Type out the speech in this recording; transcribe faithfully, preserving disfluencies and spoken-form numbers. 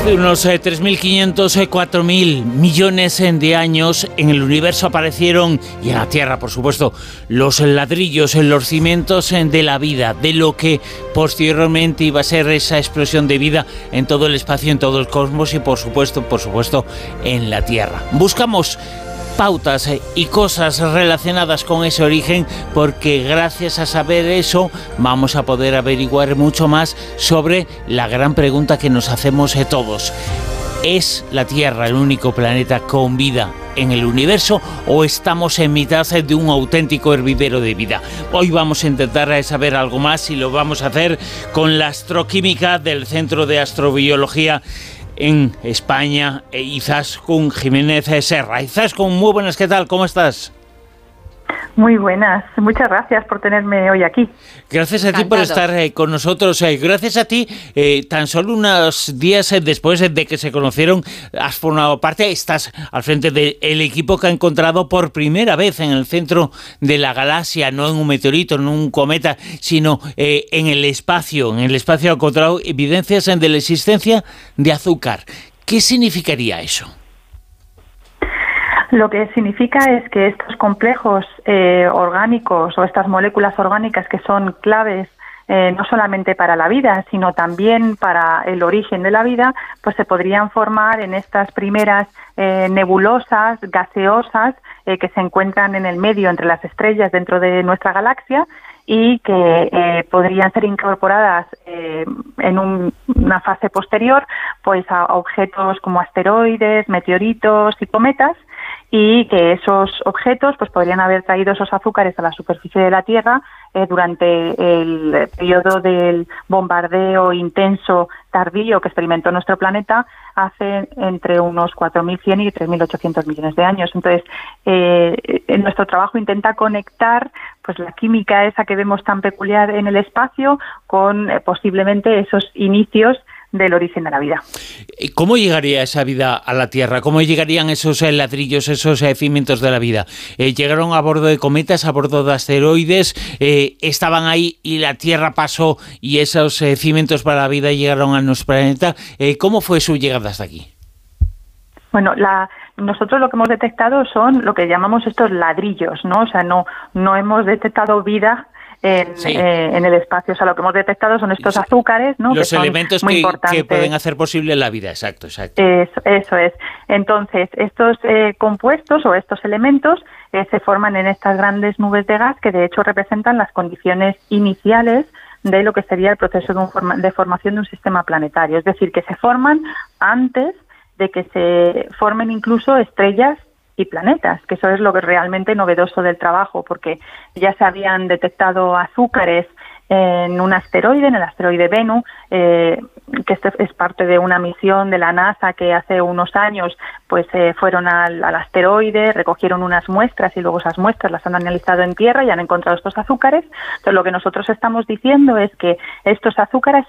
Hace unos eh, tres mil quinientos, eh, cuatro mil millones de años en el universo aparecieron, y en la Tierra, por supuesto, los ladrillos, los cimientos de la vida, de lo que posteriormente iba a ser esa explosión de vida en todo el espacio, en todo el cosmos y, por supuesto, por supuesto, en la Tierra. Buscamos pautas y cosas relacionadas con ese origen, porque gracias a saber eso vamos a poder averiguar mucho más sobre la gran pregunta que nos hacemos todos. ¿Es la Tierra el único planeta con vida en el universo o estamos en mitad de un auténtico hervidero de vida? Hoy vamos a intentar saber algo más y lo vamos a hacer con la astroquímica del Centro de Astrobiología en España, Izaskun Jiménez Serra. Izaskun, muy buenas, ¿qué tal? ¿Cómo estás? Muy buenas, muchas gracias por tenerme hoy aquí. Gracias a ti por estar eh, con nosotros. Eh, gracias a ti, eh, tan solo unos días eh, después de que se conocieron, has formado parte, estás al frente del equipo que ha encontrado por primera vez en el centro de la galaxia, no en un meteorito, no en un cometa, sino eh, en el espacio. En el espacio ha encontrado evidencias de la existencia de azúcar. ¿Qué significaría eso? Lo que significa es que estos complejos eh, orgánicos o estas moléculas orgánicas que son claves eh, no solamente para la vida, sino también para el origen de la vida, pues se podrían formar en estas primeras eh, nebulosas gaseosas eh, que se encuentran en el medio entre las estrellas dentro de nuestra galaxia y que eh, podrían ser incorporadas eh, en un, una fase posterior pues a objetos como asteroides, meteoritos y cometas, y que esos objetos pues podrían haber traído esos azúcares a la superficie de la Tierra eh, durante el periodo del bombardeo intenso tardío que experimentó nuestro planeta hace entre unos cuatro mil cien y tres mil ochocientos millones de años. Entonces, eh, en nuestro trabajo intenta conectar pues la química esa que vemos tan peculiar en el espacio con eh, posiblemente esos inicios del origen de la vida. ¿Cómo llegaría esa vida a la Tierra? ¿Cómo llegarían esos eh, ladrillos, esos eh, cimientos de la vida? Eh, ¿Llegaron a bordo de cometas, a bordo de asteroides? Eh, ¿Estaban ahí y la Tierra pasó y esos eh, cimientos para la vida llegaron a nuestro planeta? Eh, ¿Cómo fue su llegada hasta aquí? Bueno, la, nosotros lo que hemos detectado son lo que llamamos estos ladrillos, ¿no? O sea, no, no hemos detectado vida En, sí. eh, en el espacio. O sea, lo que hemos detectado son estos azúcares, ¿no? Los que son elementos muy que, importantes. que pueden hacer posible la vida, exacto, exacto. Eso, eso es. Entonces, estos eh, compuestos o estos elementos eh, se forman en estas grandes nubes de gas que de hecho representan las condiciones iniciales de lo que sería el proceso de, un forma, de formación de un sistema planetario. Es decir, que se forman antes de que se formen incluso estrellas y planetas, que eso es lo que es realmente novedoso del trabajo, porque ya se habían detectado azúcares en un asteroide, en el asteroide Bennu, eh, que este es parte de una misión de la NASA que hace unos años pues eh, fueron al, al asteroide, recogieron unas muestras y luego esas muestras las han analizado en Tierra y han encontrado estos azúcares. Entonces lo que nosotros estamos diciendo es que estos azúcares